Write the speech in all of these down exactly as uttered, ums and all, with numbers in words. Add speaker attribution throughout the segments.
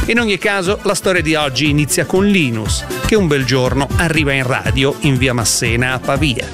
Speaker 1: In ogni caso, la storia di oggi inizia con Linus, che un bel giorno arriva in radio in via Massena a Pavia.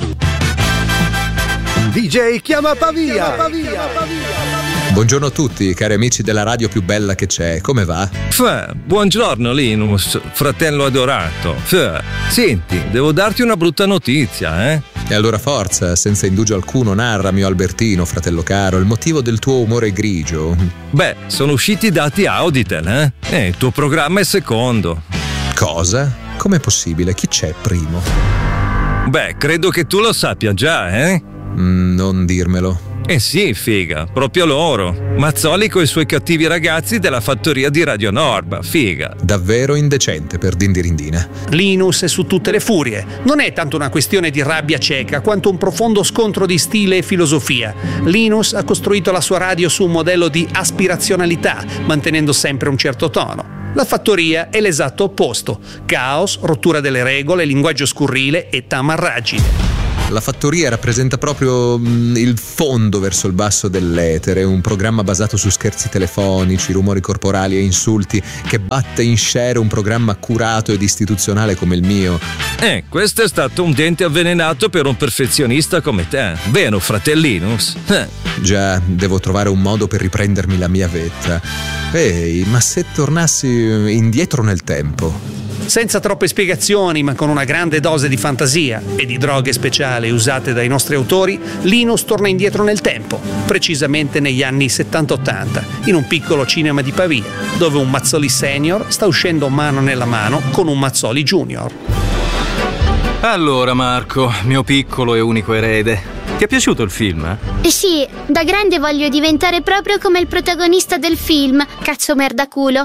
Speaker 2: D J chiama Pavia! Pavia, Pavia.
Speaker 3: Buongiorno a tutti, cari amici della radio più bella che c'è, come va?
Speaker 4: Fè, buongiorno Linus, fratello adorato. Fè, senti, devo darti una brutta notizia, eh?
Speaker 3: E allora forza, senza indugio alcuno, narra, mio Albertino, fratello caro, il motivo del tuo umore grigio.
Speaker 4: Beh, sono usciti i dati Auditel, eh? E il tuo programma è secondo.
Speaker 3: Cosa? Com'è possibile? Chi c'è primo?
Speaker 4: Beh, credo che tu lo sappia già, eh?
Speaker 3: Mm, non dirmelo.
Speaker 4: Eh sì, figa, proprio loro. Mazzoli coi suoi cattivi ragazzi della fattoria di Radio Norba, figa.
Speaker 3: Davvero indecente per Dindirindina.
Speaker 1: Linus è su tutte le furie. Non è tanto una questione di rabbia cieca, quanto un profondo scontro di stile e filosofia. Linus ha costruito la sua radio su un modello di aspirazionalità, mantenendo sempre un certo tono. La fattoria è l'esatto opposto. Caos, rottura delle regole, linguaggio scurrile e tamarragine.
Speaker 3: La fattoria rappresenta proprio mh, il fondo verso il basso dell'etere, un programma basato su scherzi telefonici, rumori corporali e insulti che batte in share un programma curato ed istituzionale come il mio.
Speaker 4: Eh, questo è stato un dente avvelenato per un perfezionista come te, vero fratellinus? Eh.
Speaker 3: Già, devo trovare un modo per riprendermi la mia vetta. Ehi, ma se tornassi indietro nel tempo?
Speaker 1: Senza troppe spiegazioni, ma con una grande dose di fantasia e di droghe speciali usate dai nostri autori, Linus torna indietro nel tempo, precisamente negli anni settanta ottanta, in un piccolo cinema di Pavia, dove un Mazzoli senior sta uscendo mano nella mano con un Mazzoli junior.
Speaker 5: Allora Marco, mio piccolo e unico erede, ti è piaciuto il film?
Speaker 6: Eh sì, da grande voglio diventare proprio come il protagonista del film, cazzo merda culo.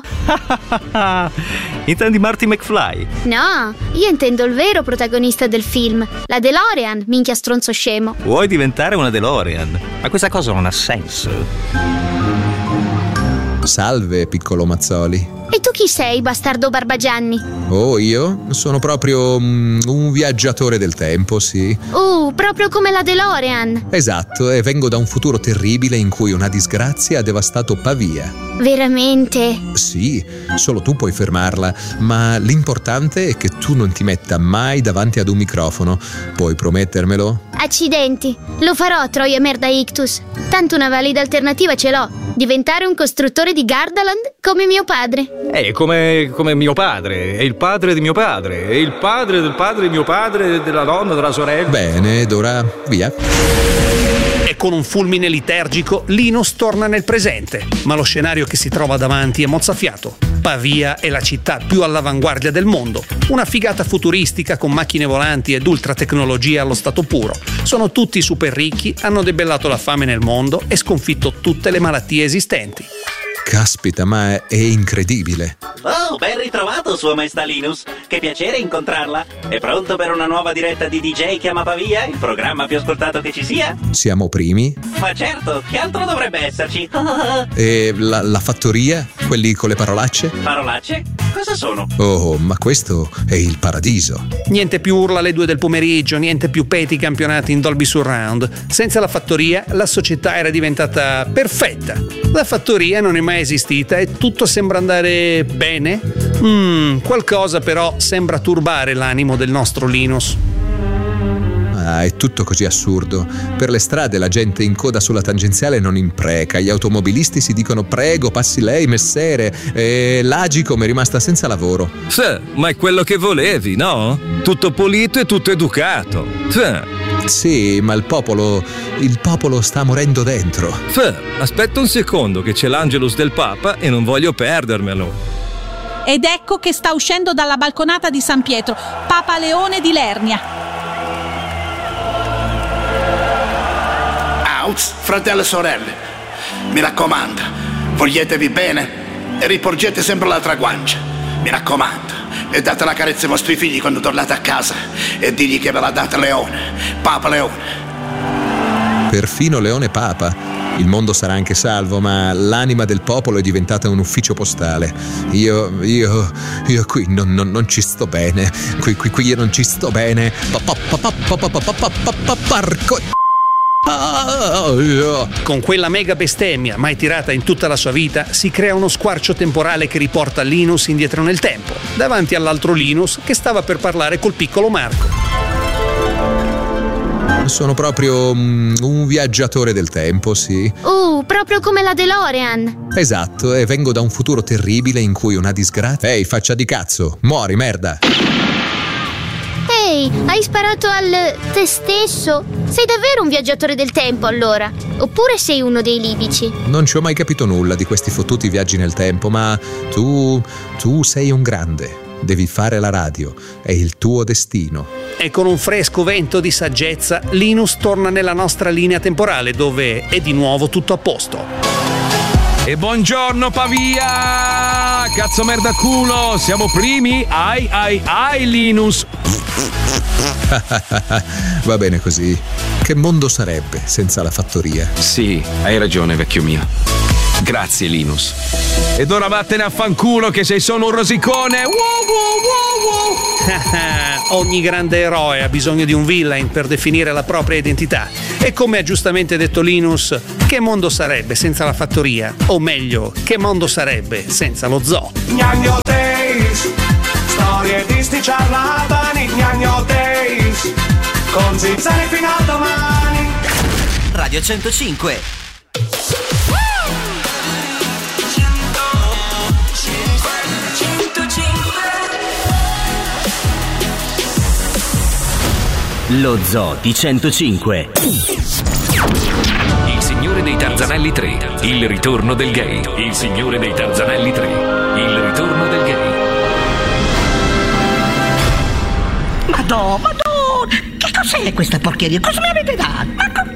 Speaker 5: Intendi Marty McFly?
Speaker 6: No, io intendo il vero protagonista del film, la DeLorean, minchia stronzo scemo.
Speaker 5: Vuoi diventare una DeLorean? Ma questa cosa non ha senso.
Speaker 3: Salve, piccolo Mazzoli.
Speaker 6: E tu chi sei, bastardo Barbagianni?
Speaker 3: Oh, io? Sono proprio um, un viaggiatore del tempo, sì.
Speaker 6: Uh, proprio come la DeLorean.
Speaker 3: Esatto, e vengo da un futuro terribile in cui una disgrazia ha devastato Pavia.
Speaker 6: Veramente?
Speaker 3: Sì, solo tu puoi fermarla, ma l'importante è che tu non ti metta mai davanti ad un microfono. Puoi promettermelo?
Speaker 6: Accidenti, lo farò, troia merda ictus. Tanto una valida alternativa ce l'ho. Diventare un costruttore di Gardaland come mio padre.
Speaker 5: È come, come mio padre, è il padre di mio padre, è il padre del padre di mio padre, della nonna, della sorella.
Speaker 3: Bene, ed ora via.
Speaker 1: E con un fulmine liturgico Linus torna nel presente, ma lo scenario che si trova davanti è mozzafiato. Pavia è la città più all'avanguardia del mondo, una figata futuristica con macchine volanti ed ultra tecnologia allo stato puro. Sono tutti super ricchi, hanno debellato la fame nel mondo e sconfitto tutte le malattie esistenti.
Speaker 3: Caspita, ma è incredibile.
Speaker 7: Oh, ben ritrovato, Sua Maestà Linus. Che piacere incontrarla. È pronto per una nuova diretta di D J Chiama Pavia, il programma più ascoltato che ci sia?
Speaker 3: Siamo primi?
Speaker 7: Ma certo, che altro dovrebbe esserci?
Speaker 3: E la, la fattoria? Quelli con le parolacce?
Speaker 7: Parolacce? Cosa sono?
Speaker 3: Oh, ma questo è il paradiso.
Speaker 1: Niente più urla alle due del pomeriggio, niente più peti campionati in Dolby Surround. Senza la fattoria la società era diventata perfetta. La fattoria non è mai esistita e tutto sembra andare bene. Mm, qualcosa però sembra turbare l'animo del nostro Linus.
Speaker 3: Ah, è tutto così assurdo. Per le strade la gente in coda sulla tangenziale non impreca, gli automobilisti si dicono prego, passi lei, messere, e l'Agicom è rimasta senza lavoro.
Speaker 4: Sì, ma è quello che volevi, no? Tutto pulito e tutto educato. Sì.
Speaker 3: Sì, ma il popolo, il popolo sta morendo dentro.
Speaker 4: Sì, aspetta un secondo che c'è l'Angelus del Papa e non voglio perdermelo.
Speaker 8: Ed ecco che sta uscendo dalla balconata di San Pietro, Papa Leone di Lernia.
Speaker 9: Auz, fratelli e sorelle, mi raccomando, voglietevi bene e riporgete sempre l'altra guancia. Mi raccomando, e date la carezza ai vostri figli quando tornate a casa e digli che ve l'ha data Leone, Papa Leone.
Speaker 3: Perfino Leone Papa. Il mondo sarà anche salvo, ma l'anima del popolo è diventata un ufficio postale. Io, io, io qui non, non, non ci sto bene. Qui, qui, qui io non ci sto bene. Parco.
Speaker 1: Con quella mega bestemmia, mai tirata in tutta la sua vita, si crea uno squarcio temporale che riporta Linus indietro nel tempo, davanti all'altro Linus che stava per parlare col piccolo Marco.
Speaker 3: Sono proprio um, un viaggiatore del tempo, sì.
Speaker 6: Uh, proprio come la DeLorean.
Speaker 3: Esatto, e vengo da un futuro terribile in cui una disgrazia... Ehi, faccia di cazzo, muori, merda!
Speaker 6: Ehi, hai sparato al te stesso? Sei davvero un viaggiatore del tempo, allora? Oppure sei uno dei libici?
Speaker 3: Non ci ho mai capito nulla di questi fottuti viaggi nel tempo, ma tu... tu sei un grande. Devi fare la radio, è il tuo destino.
Speaker 1: E con un fresco vento di saggezza, Linus torna nella nostra linea temporale, dove è di nuovo tutto a posto.
Speaker 4: E buongiorno Pavia! Cazzo merda culo! Siamo primi? Ai ai ai Linus!
Speaker 3: Va bene così. Che mondo sarebbe senza la fattoria?
Speaker 5: Sì, hai ragione, vecchio mio. Grazie Linus.
Speaker 4: Ed ora vattene a fanculo che sei solo un rosicone! Wow, wow, wow,
Speaker 1: wow. Ogni grande eroe ha bisogno di un villain per definire la propria identità. E come ha giustamente detto Linus, che mondo sarebbe senza la fattoria? O meglio, che mondo sarebbe senza lo zoo?
Speaker 10: Gnagno Days, storie di sti ciarlatani. Gnagno Days, con zizzani fino a domani.
Speaker 11: Radio centocinque. Lo Zoo di centocinque.
Speaker 12: Il Signore dei Tarzanelli tre. Il ritorno del gay. Il Signore dei Tarzanelli tre. Il ritorno del gay.
Speaker 13: Madonna, madonna! Che cos'è questa porcheria? Cosa mi avete dato? Ma co-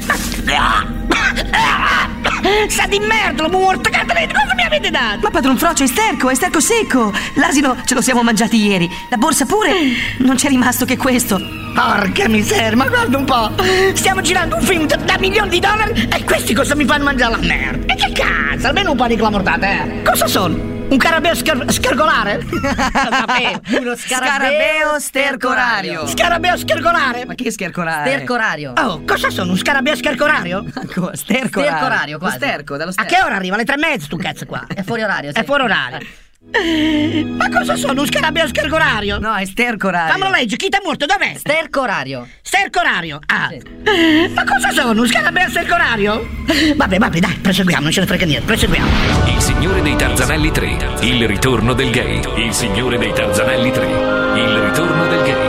Speaker 13: Sa di merda, la morta, cosa mi avete dato?
Speaker 14: Ma padron Frocio, è sterco, è sterco secco. L'asino ce lo siamo mangiati ieri. La borsa pure. Non c'è rimasto che questo.
Speaker 13: Porca miseria, ma guarda un po'. Stiamo girando un film da, da milioni di dollari e questi cosa mi fanno mangiare la merda? E che cazzo, almeno un po' di clamortate, eh? Cosa sono? Un carabeo scar- scargolare?
Speaker 14: Uno scarabeo stercorario.
Speaker 13: Scarabeo scargolare?
Speaker 14: Ma che scargolare?
Speaker 13: Stercorario. Oh, cosa sono? Un scarabeo scarcorario?
Speaker 14: Stercorario.
Speaker 15: Stercorario, quasi.
Speaker 14: Lo sterco, dallo sterco.
Speaker 13: A che ora arriva? Alle tre e mezza, tu cazzo qua.
Speaker 15: È fuori orario, sì.
Speaker 13: È fuori orario. Ma cosa sono? Un scarabeo scargorario?
Speaker 14: No, è stercorario.
Speaker 13: Fammelo leggere, chi t'è morto? Dov'è?
Speaker 15: Stercorario.
Speaker 13: Stercorario. Ah.
Speaker 15: Sì.
Speaker 13: Ma cosa sono? Un scarabeo stercorario? Vabbè, vabbè, dai, proseguiamo, non ce ne frega niente, proseguiamo.
Speaker 12: Il Signore dei Tarzanelli tre. Il ritorno del gay. Il Signore dei Tarzanelli tre. Il ritorno del gay.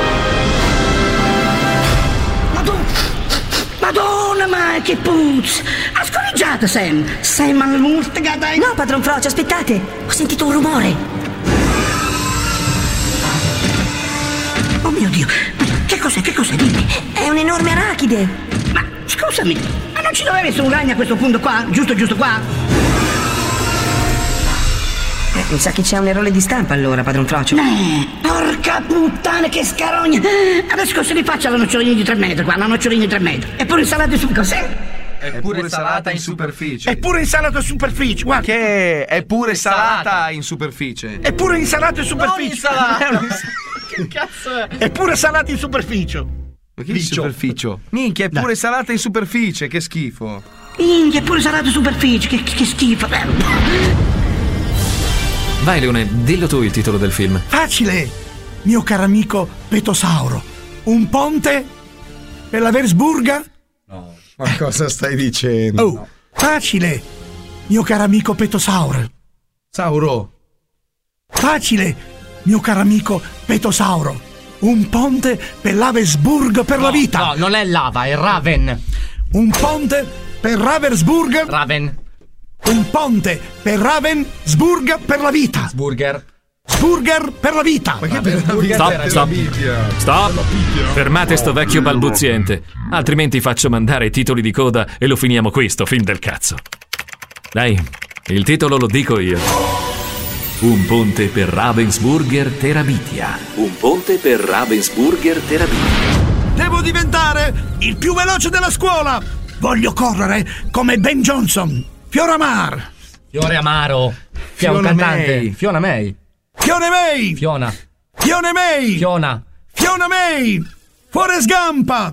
Speaker 13: Madonna, Madonna, ma che puzza! Ha scorreggiato, Sam! Sam, ma l'ultima dai!
Speaker 14: No, padron Frocio, aspettate! Ho sentito un rumore!
Speaker 13: Oh mio Dio! Che cos'è? Che cos'è? Dimmi!
Speaker 14: È un'enorme arachide!
Speaker 13: Ma scusami, ma non ci doveva essere un ragno a questo punto qua? Giusto, giusto qua?
Speaker 14: Eh, mi sa che c'è un errore di stampa allora, padron Frocio.
Speaker 13: Eh, porca puttana, che scarogna! Adesso cosa li faccio alla nocciolina di tre metri qua? La nocciolina di tre metri. Eppure insalata su cos'è?
Speaker 16: È pure salata in superficie.
Speaker 9: È pure insalata in superficie, guarda.
Speaker 16: Che è pure salata in superficie.
Speaker 9: È pure insalata in superficie.
Speaker 16: Non insalata. Che cazzo è?
Speaker 9: È pure salata in superficie.
Speaker 16: Ma che superficie? Minchia, è pure Dai. salata in superficie, che schifo.
Speaker 13: Minchia, è pure salata in superficie, che, che schifo.
Speaker 17: Vai Leone, dillo tu il titolo del film.
Speaker 9: Facile, mio caro amico Petosauro. Un ponte per la Versburga?
Speaker 16: No, ma cosa stai dicendo?
Speaker 9: Oh, no. Facile, mio caro amico Petosauro.
Speaker 16: Sauro.
Speaker 9: Facile, mio caro amico Petosauro. Un ponte per l'Avesburg per
Speaker 15: no,
Speaker 9: la vita.
Speaker 15: No, non è lava, è Raven.
Speaker 9: Un ponte per Ravensburg.
Speaker 15: Raven.
Speaker 9: Un ponte per Ravensburg per la vita.
Speaker 15: Sburger.
Speaker 9: Sburger per la vita.
Speaker 16: Ma che per la vita?
Speaker 17: Stop, stop. Stop. Fermate sto vecchio balbuziente. Altrimenti faccio mandare i titoli di coda e lo finiamo qui, sto film del cazzo. Dai, il titolo lo dico io. Un ponte per Ravensburger Terabitia. Un ponte per Ravensburger Terabitia.
Speaker 9: Devo diventare il più veloce della scuola. Voglio correre come Ben Johnson. Fiora Mar.
Speaker 15: Fiore Amaro. Che è un cantante. May. Fiona May.
Speaker 9: Fiona May.
Speaker 15: Fiona.
Speaker 9: Fiona May.
Speaker 15: Fiona.
Speaker 9: Fiona May. Forrest Gump.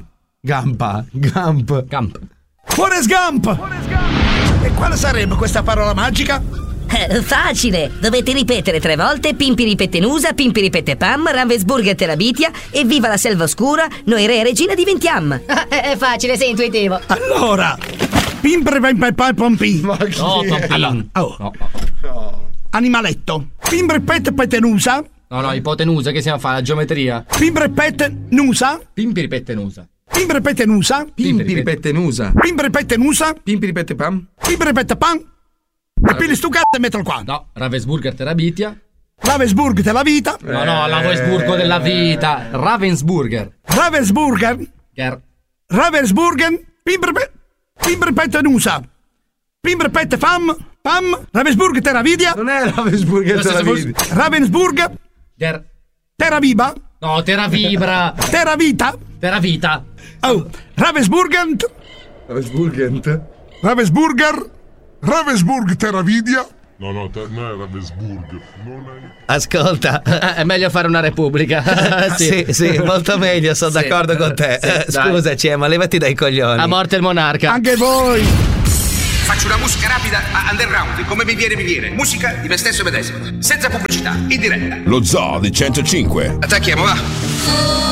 Speaker 16: Gampa. Gamp.
Speaker 15: Gamp.
Speaker 9: Forrest Gump! E quale sarebbe questa parola magica?
Speaker 18: Eh, facile! Dovete ripetere tre volte Pimpiripettenusa, Pimpiripette-Pam, Ravensburger Terabitia e viva la selva oscura, noi re e regina diventiam!
Speaker 13: È facile, sei intuitivo.
Speaker 9: Allora, Pimpre Pompi.
Speaker 15: No, Pompin.
Speaker 9: Oh.
Speaker 15: No, no.
Speaker 9: Animaletto. Pimbre Pet Petenusa.
Speaker 15: No, no, ipotenusa, che stiamo a fare? La geometria.
Speaker 9: Pimbre Pet Nusa.
Speaker 15: Pimpiripettenusa.
Speaker 9: Pimbre Petenusa.
Speaker 16: Pimpiripettenusa.
Speaker 9: Pimbre Pettenusa.
Speaker 16: Pimpiripettepam.
Speaker 9: Pimbre Pettepam. E pili stu cazzo e mettilo qua.
Speaker 15: No, Ravensburger Terabitia.
Speaker 9: Ravensburg della vita.
Speaker 15: No, no, Ravensburgo della vita. Ravensburger.
Speaker 9: Ravensburger.
Speaker 15: Ger.
Speaker 9: Ravensburgen. Pimbre Pet. Pimbre Pettenusa. Pimbre Pettefam. Pam. Ravensburg Teravidia.
Speaker 16: Non è Ravensburger Teravidia.
Speaker 9: Ravensburg.
Speaker 15: Ger.
Speaker 9: Teraviba.
Speaker 15: No, Teravibra.
Speaker 9: Teravita.
Speaker 15: Teravita.
Speaker 9: Oh, Ravensburgent.
Speaker 16: Ravensburgent.
Speaker 9: Ravensburger. Ravensburg Teravidia.
Speaker 19: No, no, te, no è Ravensburg. Non è...
Speaker 5: Ascolta,
Speaker 15: è meglio fare una repubblica.
Speaker 5: sì, sì, molto meglio, sono
Speaker 15: Sì.
Speaker 5: d'accordo con te.
Speaker 15: Sì,
Speaker 5: Eh,
Speaker 15: dai.
Speaker 5: Scusaci, ma levati dai coglioni.
Speaker 15: A morte il monarca.
Speaker 9: Anche voi.
Speaker 20: Faccio una musica rapida a underground, come mi viene mi viene. Musica di me stesso medesimo, senza pubblicità, in diretta.
Speaker 21: Lo Zoo di centocinque.
Speaker 20: Attacchiamo, va.